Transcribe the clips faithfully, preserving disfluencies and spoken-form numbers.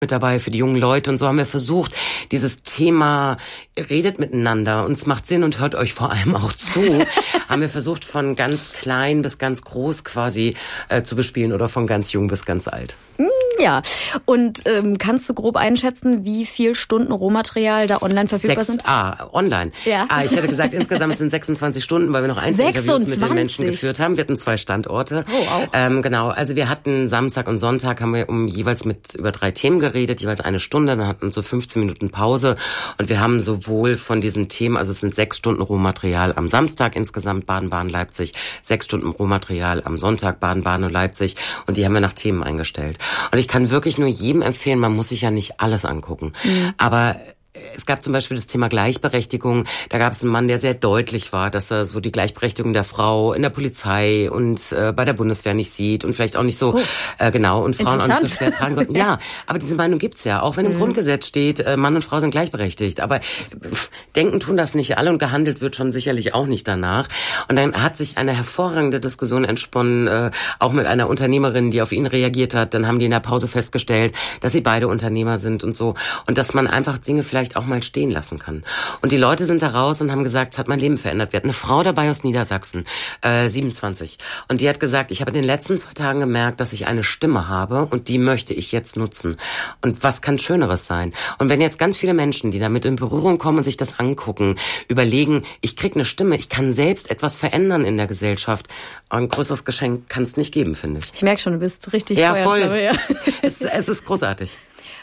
mit dabei für die jungen Leute und so haben wir versucht, dieses Thema redet miteinander und es macht Sinn und hört euch vor allem auch zu, haben wir versucht von ganz klein bis ganz groß quasi äh, zu bespielen oder von ganz jung bis ganz alt. Ja, und ähm, kannst du grob einschätzen, wie viel Stunden Rohmaterial da online verfügbar Sechs, sind? Ah, online. Ja. Ah, ich hätte gesagt, insgesamt sind sechsundzwanzig Stunden, weil wir noch Einzelinterviews mit den Menschen geführt haben. Wir hatten zwei Standorte. Oh, auch. Ähm, genau, also wir hatten Samstag und Sonntag haben wir um jeweils mit über drei Themen geredet, jeweils eine Stunde, dann hatten wir so fünfzehn Minuten Pause und wir haben sowohl von diesen Themen, also es sind sechs Stunden Rohmaterial am Samstag insgesamt Baden-Baden, Leipzig, sechs Stunden Rohmaterial am Sonntag Baden-Baden und Leipzig und die haben wir nach Themen eingestellt. Und ich kann wirklich nur jedem empfehlen, man muss sich ja nicht alles angucken, mhm. aber es gab zum Beispiel das Thema Gleichberechtigung. Da gab es einen Mann, der sehr deutlich war, dass er so die Gleichberechtigung der Frau in der Polizei und äh, bei der Bundeswehr nicht sieht und vielleicht auch nicht so, oh. äh, genau, und Frauen auch nicht so schwer tragen sollten. Ja, aber diese Meinung gibt's ja. Auch wenn im mhm. Grundgesetz steht, äh, Mann und Frau sind gleichberechtigt. Aber pff, denken tun das nicht alle und gehandelt wird schon sicherlich auch nicht danach. Und dann hat sich eine hervorragende Diskussion entsponnen, äh, auch mit einer Unternehmerin, die auf ihn reagiert hat. Dann haben die in der Pause festgestellt, dass sie beide Unternehmer sind und so. Und dass man einfach Dinge vielleicht auch mal stehen lassen kann. Und die Leute sind da raus und haben gesagt, es hat mein Leben verändert. Wir hatten eine Frau dabei aus Niedersachsen, äh, siebenundzwanzig. Und die hat gesagt, ich habe in den letzten zwei Tagen gemerkt, dass ich eine Stimme habe und die möchte ich jetzt nutzen. Und was kann Schöneres sein? Und wenn jetzt ganz viele Menschen, die damit in Berührung kommen und sich das angucken, überlegen, ich krieg eine Stimme, ich kann selbst etwas verändern in der Gesellschaft. Ein größeres Geschenk kann es nicht geben, finde ich. Ich merke schon, du bist richtig ja, voll. Feuer, ja. es, es ist großartig.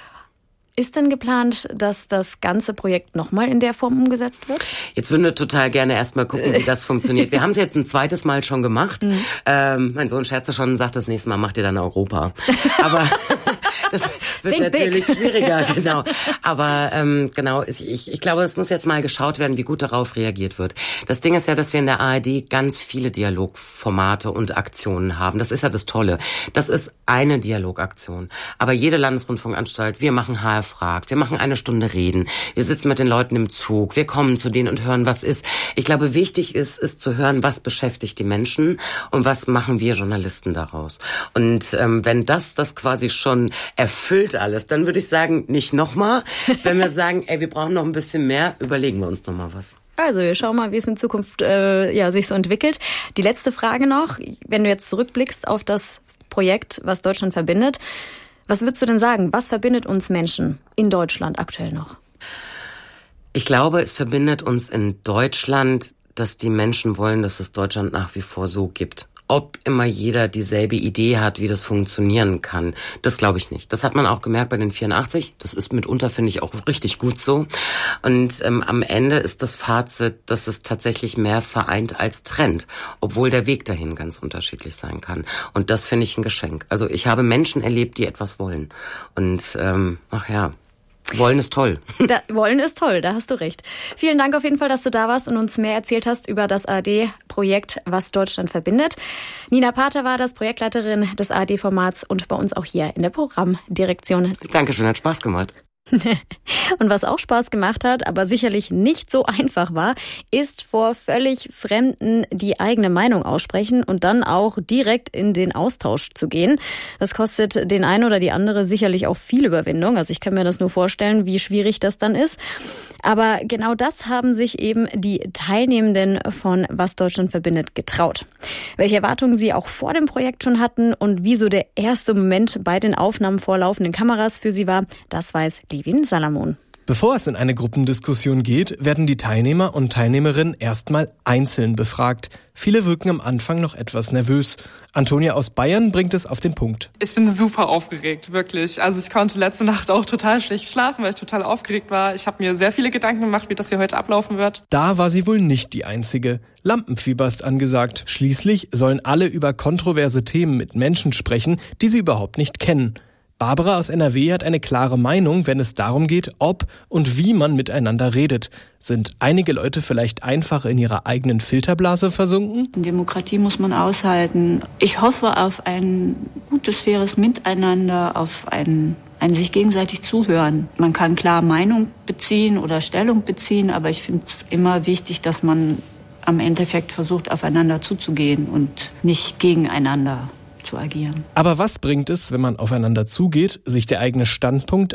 Ist denn geplant, dass das ganze Projekt nochmal in der Form umgesetzt wird? Jetzt würden wir total gerne erstmal gucken, wie das funktioniert. Wir haben es jetzt ein zweites Mal schon gemacht. Mhm. Ähm, mein Sohn scherzte schon und sagt, das nächste Mal macht ihr dann Europa. Aber das wird Think natürlich big. schwieriger, genau. Aber ähm, genau, ich, ich glaube, es muss jetzt mal geschaut werden, wie gut darauf reagiert wird. Das Ding ist ja, dass wir in der A R D ganz viele Dialogformate und Aktionen haben. Das ist ja das Tolle. Das ist eine Dialogaktion. Aber jede Landesrundfunkanstalt, wir machen H R fragt, wir machen eine Stunde Reden, wir sitzen mit den Leuten im Zug, wir kommen zu denen und hören, was ist. Ich glaube, wichtig ist, ist zu hören, was beschäftigt die Menschen und was machen wir Journalisten daraus. Und ähm, wenn das das quasi schon erfüllt alles, dann würde ich sagen, nicht nochmal. Wenn wir sagen, ey, wir brauchen noch ein bisschen mehr, überlegen wir uns nochmal was. Also, wir schauen mal, wie es in Zukunft äh, ja, sich so entwickelt. Die letzte Frage noch, wenn du jetzt zurückblickst auf das Projekt, was Deutschland verbindet, was würdest du denn sagen? Was verbindet uns Menschen in Deutschland aktuell noch? Ich glaube, es verbindet uns in Deutschland, dass die Menschen wollen, dass es Deutschland nach wie vor so gibt. Ob immer jeder dieselbe Idee hat, wie das funktionieren kann, das glaube ich nicht. Das hat man auch gemerkt bei den vierundachtzig. Das ist mitunter, finde ich, auch richtig gut so. Und ähm, am Ende ist das Fazit, dass es tatsächlich mehr vereint als trennt, obwohl der Weg dahin ganz unterschiedlich sein kann. Und das finde ich ein Geschenk. Also ich habe Menschen erlebt, die etwas wollen. Und ähm, ach ja. Wollen ist toll. Da, wollen ist toll, da hast du recht. Vielen Dank auf jeden Fall, dass du da warst und uns mehr erzählt hast über das A R D-Projekt, was Deutschland verbindet. Nina Pater war das, Projektleiterin des A R D-Formats und bei uns auch hier in der Programmdirektion. Dankeschön, hat Spaß gemacht. Und was auch Spaß gemacht hat, aber sicherlich nicht so einfach war, ist vor völlig Fremden die eigene Meinung aussprechen und dann auch direkt in den Austausch zu gehen. Das kostet den einen oder die andere sicherlich auch viel Überwindung. Also ich kann mir das nur vorstellen, wie schwierig das dann ist. Aber genau das haben sich eben die Teilnehmenden von Was Deutschland verbindet getraut. Welche Erwartungen sie auch vor dem Projekt schon hatten und wie so der erste Moment bei den Aufnahmen vor laufenden Kameras für sie war, das weiß Livin Salamon. Bevor es in eine Gruppendiskussion geht, werden die Teilnehmer und Teilnehmerinnen erstmal einzeln befragt. Viele wirken am Anfang noch etwas nervös. Antonia aus Bayern bringt es auf den Punkt. Ich bin super aufgeregt, wirklich. Also ich konnte letzte Nacht auch total schlecht schlafen, weil ich total aufgeregt war. Ich habe mir sehr viele Gedanken gemacht, wie das hier heute ablaufen wird. Da war sie wohl nicht die Einzige. Lampenfieber ist angesagt. Schließlich sollen alle über kontroverse Themen mit Menschen sprechen, die sie überhaupt nicht kennen. Barbara aus N R W hat eine klare Meinung, wenn es darum geht, ob und wie man miteinander redet. Sind einige Leute vielleicht einfach in ihrer eigenen Filterblase versunken? Demokratie muss man aushalten. Ich hoffe auf ein gutes, faires Miteinander, auf ein, ein sich gegenseitig zuhören. Man kann klar Meinung beziehen oder Stellung beziehen, aber ich finde es immer wichtig, dass man am Endeffekt versucht, aufeinander zuzugehen und nicht gegeneinander zu agieren. Aber was bringt es, wenn man aufeinander zugeht, sich der eigene Standpunkt